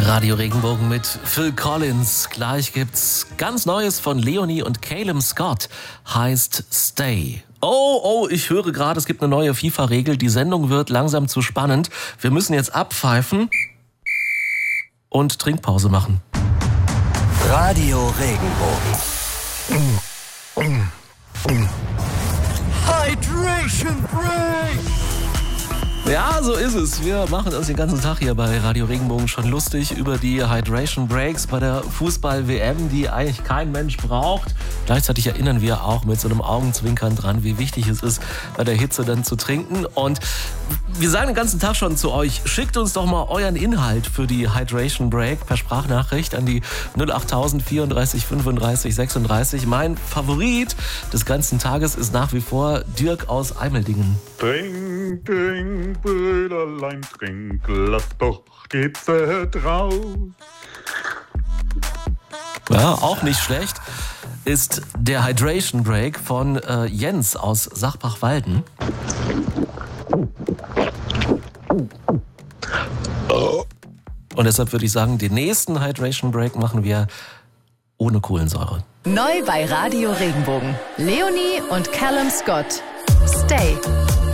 Radio Regenbogen mit Phil Collins. Gleich gibt's ganz Neues von Leonie und Calum Scott. Heißt Stay. Oh, ich höre gerade, es gibt eine neue FIFA-Regel. Die Sendung wird langsam zu spannend. Wir müssen jetzt abpfeifen und Trinkpause machen. Radio Regenbogen. Hydration Break! Ja, so ist es. Wir machen uns den ganzen Tag hier bei Radio Regenbogen schon lustig über die Hydration Breaks bei der Fußball-WM, die eigentlich kein Mensch braucht. Gleichzeitig erinnern wir auch mit so einem Augenzwinkern dran, wie wichtig es ist, bei der Hitze dann zu trinken. Und wir sagen den ganzen Tag schon zu euch, schickt uns doch mal euren Inhalt für die Hydration Break per Sprachnachricht an die 08000 34 35 36. Mein Favorit des ganzen Tages ist nach wie vor Dirk aus Eimeldingen. Trink, trink, Brüderlein, trink, lass doch die Zeit raus. Ja, auch nicht schlecht ist der Hydration Break von Jens aus Sachbach-Walden. Und deshalb würde ich sagen, den nächsten Hydration Break machen wir ohne Kohlensäure. Neu bei Radio Regenbogen. Leonie und Calum Scott. Stay.